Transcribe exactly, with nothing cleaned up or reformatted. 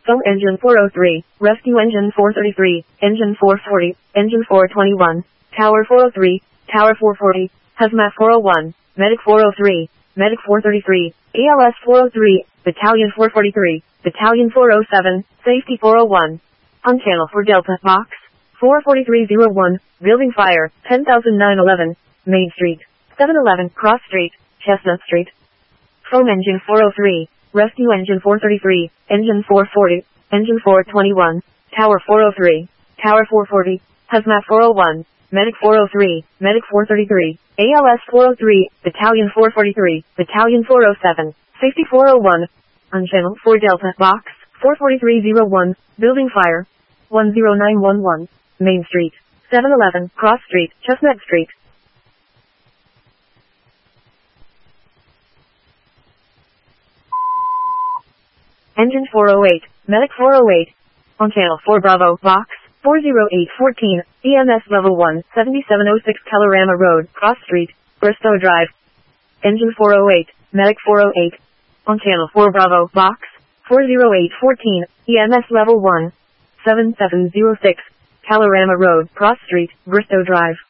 Foam engine four oh three, rescue engine four thirty-three, engine four forty, engine four twenty-one, tower four oh three, tower four forty, hazmat four oh one, medic four oh three, medic four thirty-three, A L S four oh three, battalion four forty-three, battalion four oh seven, safety four oh one. On channel for Delta, box four forty-three oh one, building fire, ten thousand nine eleven, Main Street, seven eleven, Cross Street, Chestnut Street. Foam engine four oh three, rescue engine four thirty-three, engine four forty, engine four twenty-one, tower four oh three, tower four forty, hazmat four oh one, medic four oh three, medic four thirty-three, A L S four oh three, battalion four forty-three, battalion four oh seven, safety four oh one. On channel for Delta, box four forty-three oh one, building fire, one oh nine one one, Main Street, seven eleven, Cross Street, Chestnut Street. Engine four oh eight, medic four oh eight. On channel four Bravo, box four oh eight fourteen, E M S level one, seventy-seven oh six Colorama Road, Cross Street, Bristow Drive. Engine four oh eight, medic four oh eight. On channel four Bravo, box four oh eight fourteen, E M S level one, seventy-seven oh six, Colorama Road, Cross Street, Bristow Drive.